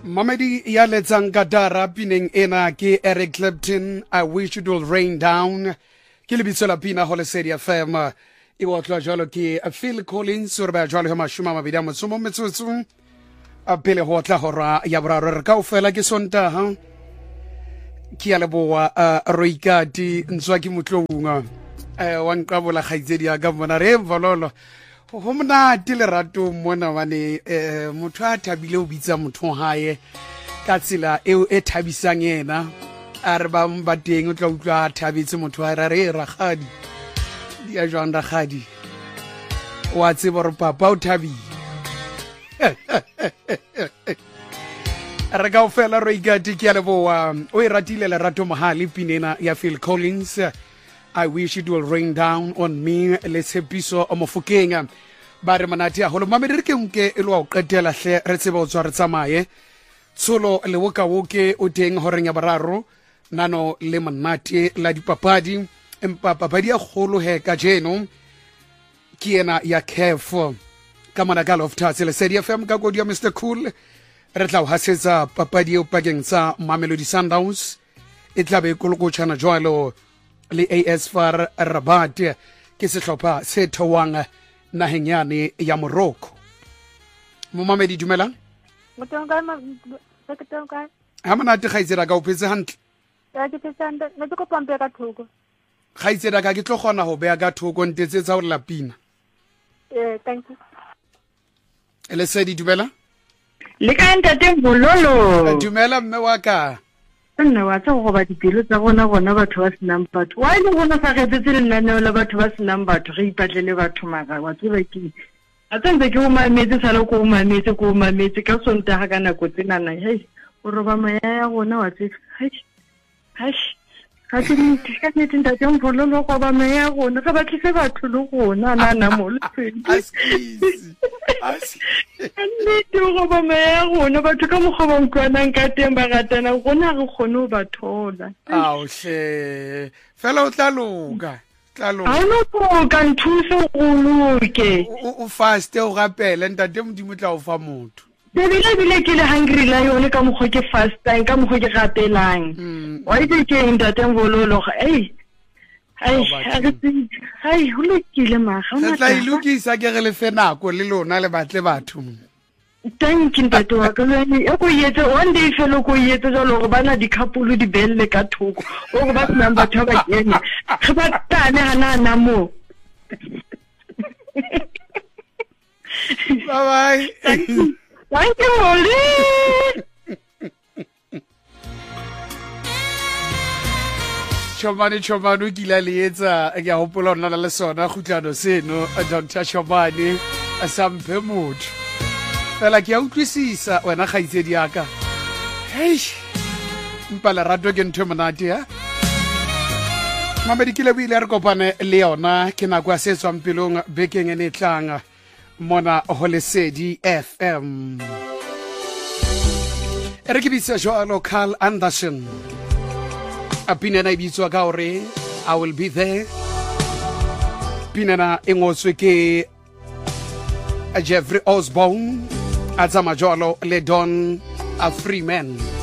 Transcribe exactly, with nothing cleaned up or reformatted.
Mamedi ya letsang katara pineng ena ke Eric Clapton, I Wish It Will Rain Down. Ke lebitso la pina ho Lesedi F M. E watlwa jwalo ke Phil Collins o re ba jwalo ha mashome a mabedi a motso mo metsotso a pele ho tla hora ya boraro re kaofela ke Sontaha. Ke ya leboa Roikati ntswa ke motlonga eh wa nqabola khaitsedi ya ka mona re mvololo ho monate le rato mona bane eh motho a thabile o bitsa motho hae ka tsela eo e thabisang yena a re ba mba teng o tla utlwa thabetse motho a re ragadi di a jwang ragadi wa tseba re papa o thabile re kaofela Roikati ke ya leboa o e ratile le rato mohali pinena ya Phil Collins, I Wish It Will Rain Down on Me. Le tshepiso o mofokeng ba re manati a holo mamedi re ke nke e lo a o qetela hle re tseba o tswa re tsamaye tsholo le woka woke o teng horeng ya bararo nano le manati la dipapadi empa papadi ya kholo he ka jeno ke ena ya C A F ka manakala of Tats Lesedi F M ka godia Mister Cool re tla o hasetsa papadi eo pakeng tsa Mamelodi Sundowns e tla be kolokotshana jwalo le A S F A R Rabat ke sehlopha se thowang naheng yane ya Morocco. Mo Mamedi dumela Motonga ma seketonga ha monate khaitsela ka o phetse hantle ya ke tsanda ne go pompe ka thoko khaitsela ka ke tlo gona ho bea ka thoko ntetsetsa o lapina eh thank you Lesedi dumela le ka ntate Bololo dumela mme wa ka nna wa tsa go ba dipelo tsa gona gona batho ba senang batho wa ile gona sa getsetse lenaneo la batho ba senang batho re ipatlele batho maga wa tseba ke a tsentse ke o mametse sala ko o mametse ko o mametse ka Sontaga ka nako tsenana hey o roba maya ya gona wa tseba hai hai ga ke ka nete ntate Bololo go ba maya ya gona ga ba tlise batho le gona na na mo le askisi asi nete go ba maya ya gona batho ka mogwa ba utlwanang ka teng ba ratana gona re kgone o ba thola ao hle fela o tla loka tla loka ha no go ka nthusa go loke o faste o rapele ntate modimo tla o fa motho bebile bile ke le hungry la yone ka mogwa ke fasting ka mogwa ke gapelang wa itse ke ntate Bololo ei ai ai ho lokile maga o tla ilukisa ke re le fe nako le lona le batle batho thank you ntate wa ka le e go yetse one day felo go yetse jalo go bana di couple di belle ka thoko o go ba tsena batho ba kene ga ba tane hana na mo bye bye thank you Molly Chomani Chomani kila lietsa ke a hopola nna le sona khutlano seno Doctor Chomani a samphe motho fela ke a utlwisisa wena khaitsedi yaka hey mpa la rato ke ntho monate ha Mamedi kile bile re kopane le yona ke nako a setswang pelong bekeng ene tlanga mona ho Lesedi F M ere ke bitsa jwalo Carl Anderson a pinena ibitswa ka hore I Will Be There pinena e ngotswe ke Jeffrey Osborne a tsama jwalo le Don a Freeman